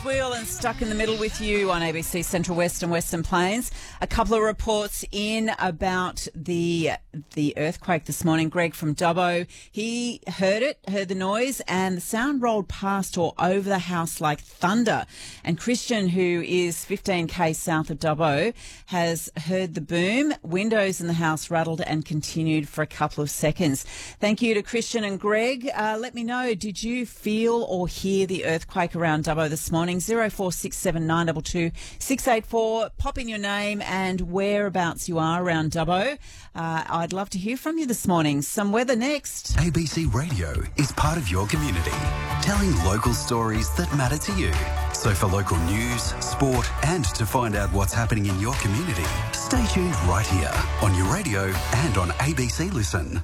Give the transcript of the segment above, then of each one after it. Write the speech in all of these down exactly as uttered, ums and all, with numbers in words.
Wheel and Stuck in the Middle with you on A B C Central West and Western Plains. A couple of reports in about the the earthquake this morning. Greg from Dubbo, he heard it, heard the noise, and the sound rolled past or over the house like thunder. And Christian, who is fifteen k south of Dubbo, has heard the boom. Windows in the house rattled and continued for a couple of seconds. Thank you to Christian and Greg. Uh, let me know, did you feel or hear the earthquake around Dubbo this morning? zero four six seven nine two two six eight four. Pop in your name and whereabouts you are around Dubbo. Uh, I'd love to hear from you this morning. Some weather next. A B C Radio is part of your community, telling local stories that matter to you. So for local news, sport and to find out what's happening in your community, stay tuned right here on your radio and on A B C Listen.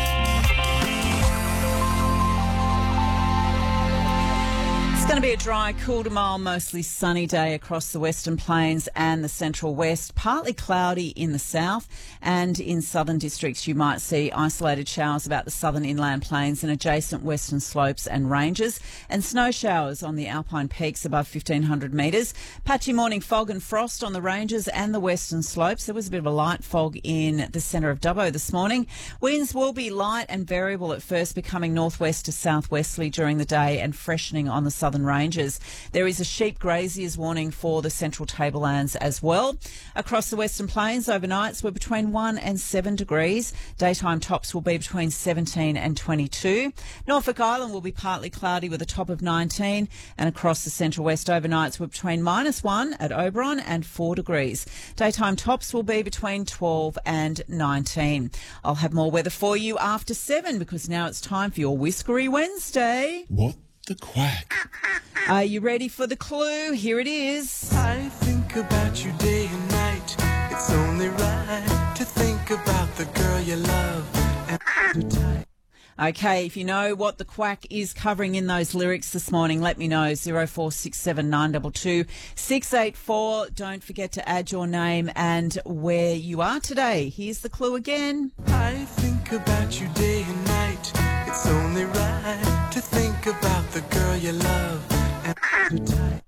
It's going to be a dry, cool to mild, mostly sunny day across the Western Plains and the Central West. Partly cloudy in the south, and in southern districts you might see isolated showers about the southern inland plains and adjacent western slopes and ranges, and snow showers on the alpine peaks above fifteen hundred metres. Patchy morning fog and frost on the ranges and the western slopes. There was a bit of a light fog in the centre of Dubbo this morning. Winds will be light and variable at first, becoming northwest to southwesterly during the day and freshening on the southern ranges. There is a sheep graziers warning for the central tablelands as well. Across the Western Plains, overnights were between one and seven degrees. Daytime tops will be between seventeen and twenty-two. Norfolk Island will be partly cloudy with a top of nineteen, and across the Central West, overnights were between minus one at Oberon and four degrees. Daytime tops will be between twelve and nineteen. I'll have more weather for you after seven, because now it's time for your Whiskery Wednesday. What the quack? Are you ready for the clue? Here it is. I think about you day and night. It's only right to think about the girl you love and tight. Okay, if you know what the quack is covering in those lyrics this morning, let me know. zero four six seven nine two two six eight four. Don't forget to add your name and where you are today. Here's the clue again. I think about you day and night. It's only right to think about the girl you love and tight.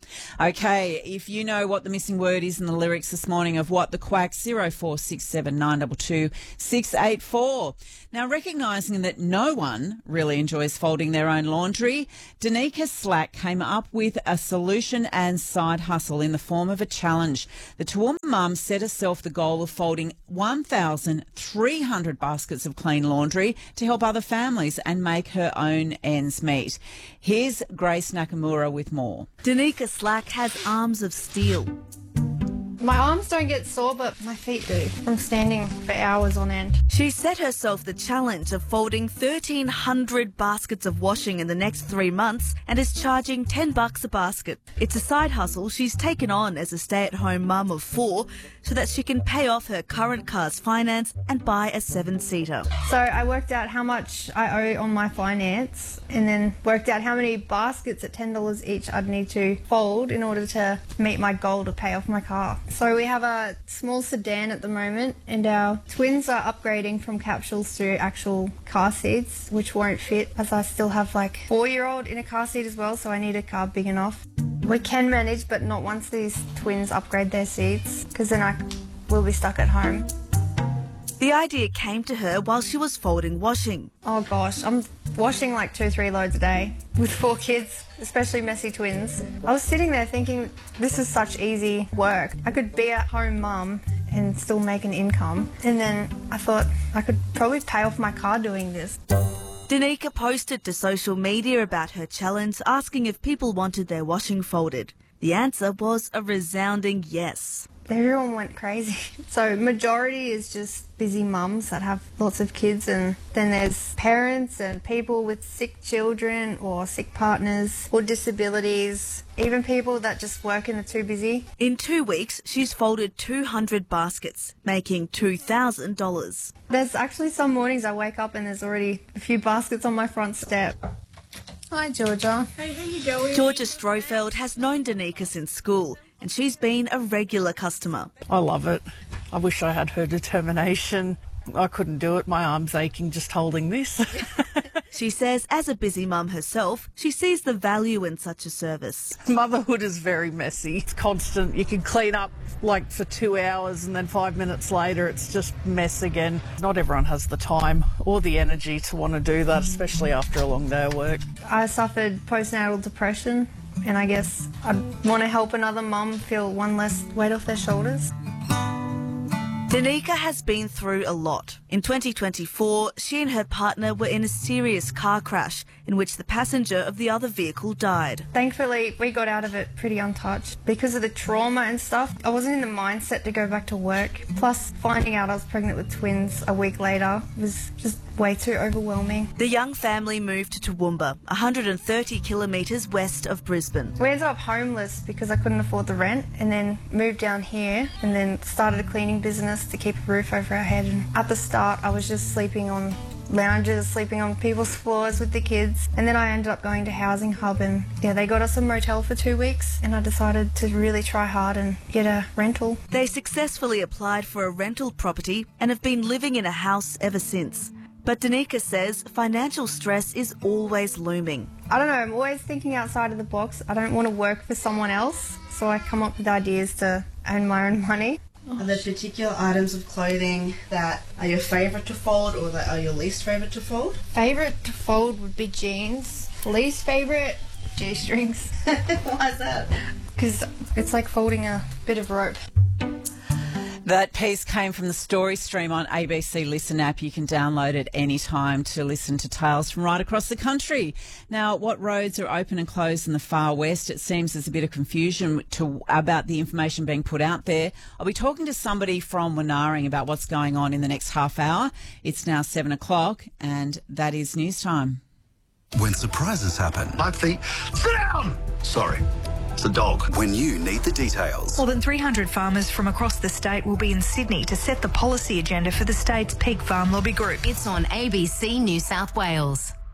Okay, if you know what the missing word is in the lyrics this morning of What the Quack, zero four six seven nine two two six eight four. Now, recognising that no one really enjoys folding their own laundry, Danica Slack came up with a solution and side hustle in the form of a challenge. The Toowoomba mum set herself the goal of folding one thousand three hundred baskets of clean laundry to help other families and make her own ends meet. Here's Grace Nakamura with more. Danica Slack has arms of steel. My arms don't get sore, but my feet do from standing for hours on end. She set herself the challenge of folding thirteen hundred baskets of washing in the next three months and is charging ten bucks a basket. It's a side hustle she's taken on as a stay-at-home mum of four so that she can pay off her current car's finance and buy a seven-seater. So I worked out how much I owe on my finance and then worked out how many baskets at ten dollars each I'd need to fold in order to meet my goal to pay off my car. So we have a small sedan at the moment, and our twins are upgrading from capsules to actual car seats, which won't fit as I still have like four-year-old in a car seat as well, so I need a car big enough. We can manage, but not once these twins upgrade their seats, because then I will be stuck at home. The idea came to her while she was folding washing. Oh gosh, I'm washing like two, three loads a day with four kids, especially messy twins. I was sitting there thinking, this is such easy work. I could be at home mum and still make an income. And then I thought I could probably pay off my car doing this. Danica posted to social media about her challenge, asking if people wanted their washing folded. The answer was a resounding yes. Everyone went crazy. So majority is just busy mums that have lots of kids, and then there's parents and people with sick children or sick partners or disabilities, even people that just work and are too busy. In two weeks, she's folded two hundred baskets, making two thousand dollars. There's actually some mornings I wake up and there's already a few baskets on my front step. Hi, Georgia. Hey, how you going? Georgia Strofeld has known Danica since school, and she's been a regular customer. I love it. I wish I had her determination. I couldn't do it. My arm's aching just holding this. She says, as a busy mum herself, she sees the value in such a service. Motherhood is very messy. It's constant. You can clean up like for two hours and then five minutes later it's just mess again. Not everyone has the time or the energy to want to do that, especially after a long day of work. I suffered postnatal depression, and I guess I want to help another mum feel one less weight off their shoulders. Danica has been through a lot. In twenty twenty-four, she and her partner were in a serious car crash in which the passenger of the other vehicle died. Thankfully, we got out of it pretty untouched. Because of the trauma and stuff, I wasn't in the mindset to go back to work. Plus, finding out I was pregnant with twins a week later was just way too overwhelming. The young family moved to Toowoomba, one hundred thirty kilometres west of Brisbane. We ended up homeless because I couldn't afford the rent, and then moved down here and then started a cleaning business to keep a roof over our head. And at the start, I was just sleeping on lounges, sleeping on people's floors with the kids, and then I ended up going to Housing Hub, and yeah, they got us a motel for two weeks, and I decided to really try hard and get a rental. They successfully applied for a rental property and have been living in a house ever since. But Danica says financial stress is always looming. I don't know, I'm always thinking outside of the box. I don't want to work for someone else, so I come up with ideas to earn my own money. Are there particular items of clothing that are your favourite to fold or that are your least favourite to fold? Favourite to fold would be jeans. Least favourite, G-strings. Why is that? Because it's like folding a bit of rope. That piece came from the Story Stream on A B C Listen app. You can download it anytime to listen to tales from right across the country. Now, what roads are open and closed in the far west? It seems there's a bit of confusion to, about the information being put out there. I'll be talking to somebody from Wenaring about what's going on in the next half hour. It's now seven o'clock and that is news time. When surprises happen. Like the, sit down! Sorry. It's a dog. When you need the details. More than three hundred farmers from across the state will be in Sydney to set the policy agenda for the state's Peak Farm Lobby Group. It's on A B C New South Wales.